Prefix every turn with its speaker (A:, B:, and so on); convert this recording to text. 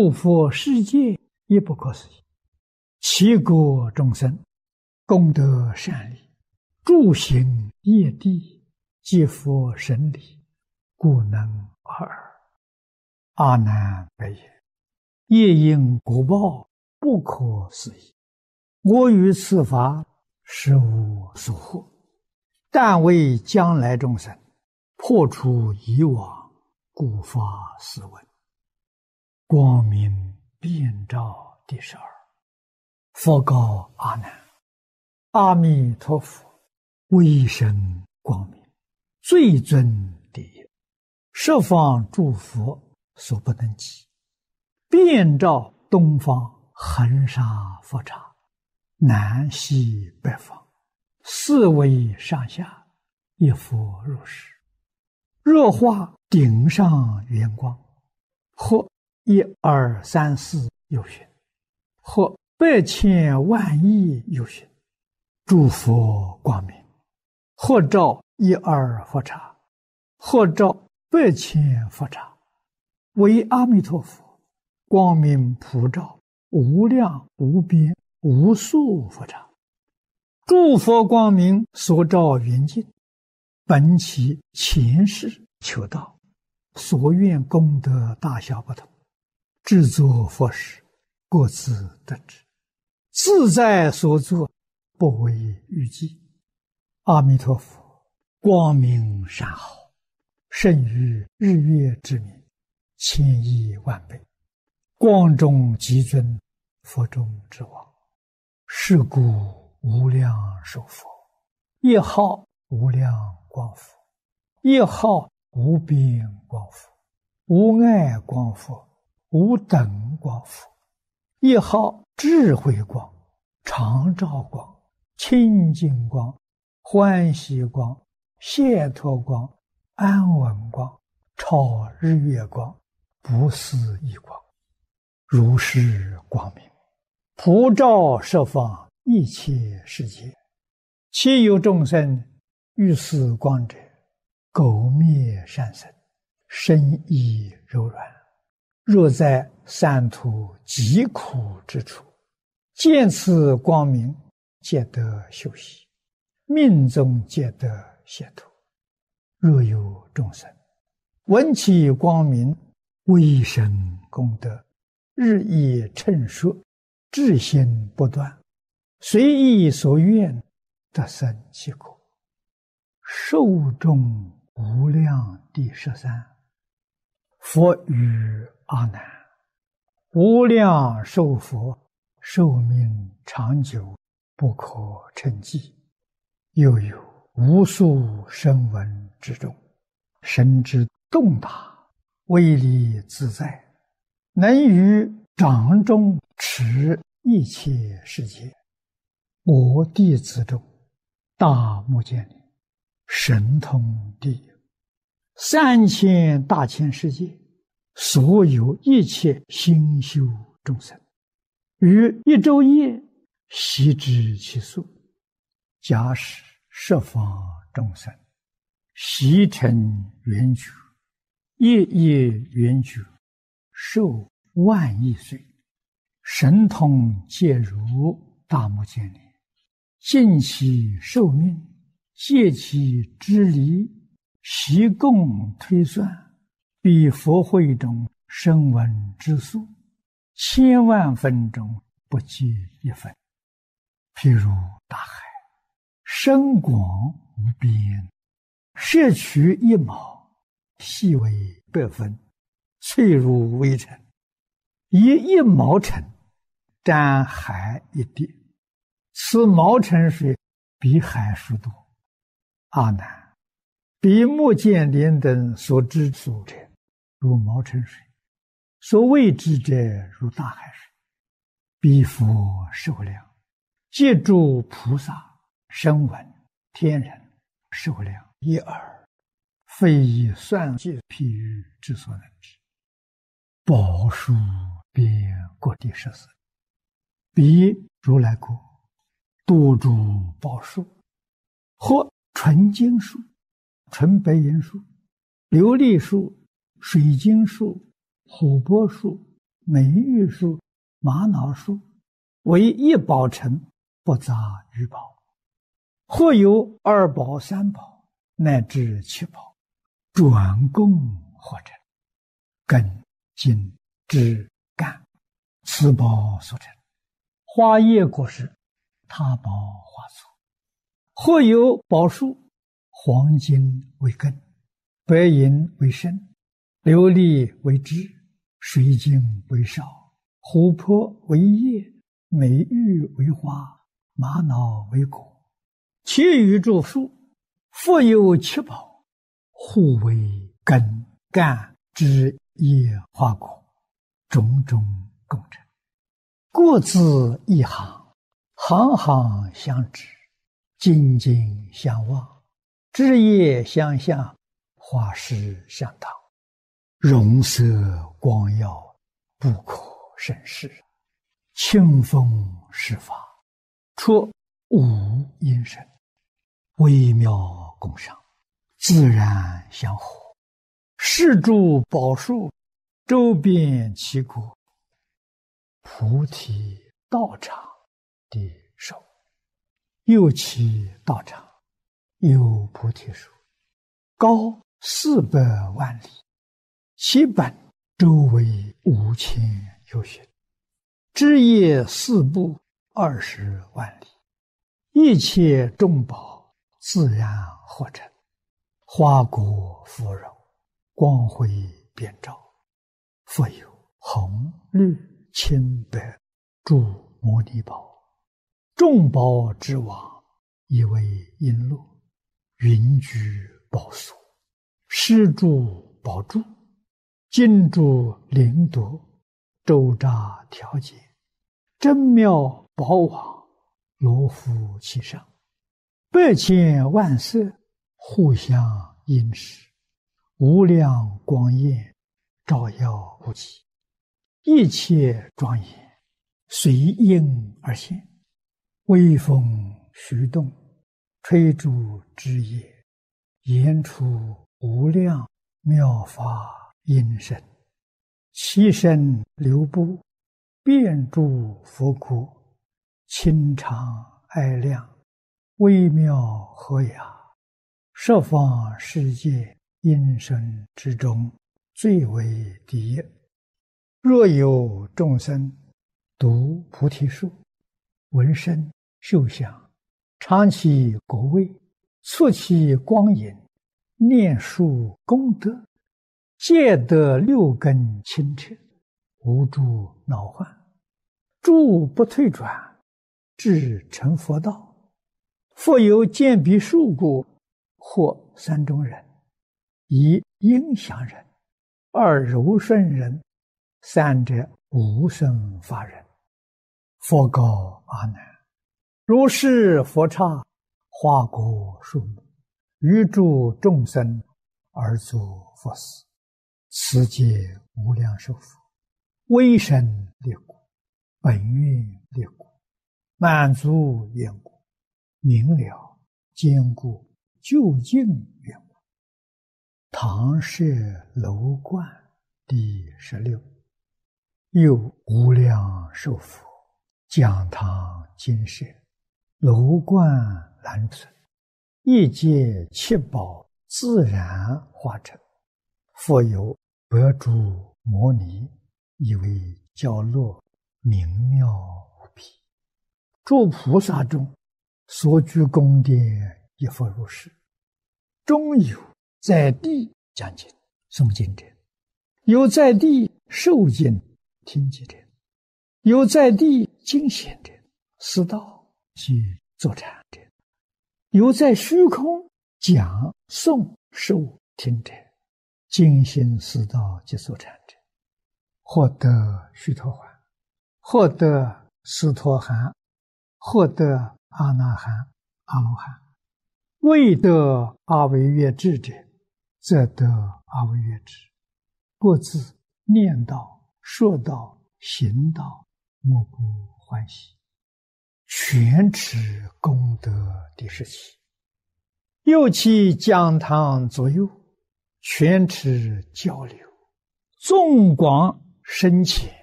A: 诸佛世界亦不可思议。其国众生功德善利，诸行业地，皆佛神力，故能尔。阿难白言：业因果报不可思议，我于此法实无所获，但为将来众生破除以往，故发斯文。光明遍照第12。佛告阿难：阿弥陀佛威神光明，最尊第一，十方诸佛所不能及，遍照东方恒沙佛刹，南西北方，四维上下，一佛如是。若化顶上圆光，或1、2、3、4有寻，或百千万亿有寻，诸佛光明，或照1、2佛刹，或照百千佛刹，为阿弥陀佛光明普照无量无边无数佛刹。诸佛光明所照圆净，本其前世求道，所愿功德大小不同，制作佛事各自得知，自在所作，不为预计。阿弥陀佛光明善好，胜于日月之明千亿万倍，光中极尊，佛中之王。是故无量寿佛，一号无量光佛，一号无边光佛，无碍光佛，无等光佛，一号智慧光、常照光、清净光、欢喜光、解脱光、安稳光、超日月光、不思议光。如是光明普照十方一切世界，其有众生遇此光者，苟灭善生，身意柔软。若在三途极苦之处，见此光明，皆得休息，命中皆得解脱。若有众生闻其光明，威神功德日益称说，至心不断，随意所愿，得生其果。寿终无量第13。佛语阿难：无量寿佛寿命长久，不可称计。又有无数声闻之众，神之动大，威力自在，能于掌中持一切世界。我弟子中，大目犍连神通第一，3000大千世界所有一切心修众生，于一昼夜悉知其数。假使十方众生悉成圆觉，夜夜圆觉，寿万亿岁，神通皆如大目犍连，尽其寿命，借其之离，悉共推算，比佛会中声闻之数，千万分中不及一分。譬如大海，深广无边，摄取一毛，细为100分，脆如微尘，以1毛尘沾海一滴，此毛尘水比海数多。阿难，比目犍连等所知数者，如毛尘水；所未知者，如大海水。彼佛寿量，皆诸菩萨、声闻、天人寿量一耳，非以算计譬喻之所能知。宝树遍各地14，彼如来国多诸宝树，或纯金树、纯白银树、琉璃树、水晶树、琥珀树、 美玉树、玛瑙树，为一宝城，不杂于宝。或有二宝、三宝，乃至七宝，转供合成，根、茎、枝、干，此宝所成。花叶果实，他宝化作。或有宝树，黄金为根，白银为身，琉璃为枝，水晶为少，琥珀为叶，美玉为花，玛瑙为果。其余诸树，复有七宝，互为根、干、枝、叶、花、果，种种共成。各自一行，行行相知，茎茎相望，枝叶相向，花实相当，容色光耀，不可胜视。清风施法，出无因声，微妙共赏，自然相合。是诸宝树，周遍其国，菩提道场的手。又其道场，有菩提树，高400万里，其本周围5000由旬，枝叶四部20万里，一切众宝自然合成，花果芙蓉，光辉遍照，复有红、绿、青、白诸摩尼宝，众宝之王，以为璎珞，云居宝所，施诸宝柱，金柱灵铎，周匝调节，真妙宝网，罗敷其上，100千万色，互相映饰，无量光焰，照耀无极，一切庄严，随应而现，微风徐动，吹诸枝叶，言出无量妙法音声，其身流布，遍诸佛国，清常爱亮，微妙和雅，十方世界音声之中，最为第一。若有众生读菩提树，闻声嗅香，尝其果味，触其光影，念树功德，皆得6根清澈，无诸恼患，诸不退转，至成佛道。复有见彼树故，或3种人：一应祥人，二柔顺人，三者无生法人。佛告阿难：如是佛刹，花果树木，于诸众生而作佛事，此皆无量寿佛，威神力故，本愿力故，满足愿故，明了坚固究竟愿故。唐舍楼观第16。又无量寿佛，讲堂金舍，楼观栏存，一界七宝自然化成，复有百诸摩尼，以为教乐，明妙无比。诸菩萨中，所居宫殿亦复如是。中有在地讲经诵经者，有在地受经听经者，有在地经显者，思道及坐禅者，有在虚空讲诵受听者，精心思道及坐禅者，获得须陀洹，获得斯陀含，获得阿那含、阿罗汉。未得阿惟越致者，则得阿惟越致。各自念道、说道、行道，莫不欢喜，全持功德第17。又其讲堂左右，全持交流，纵广深浅，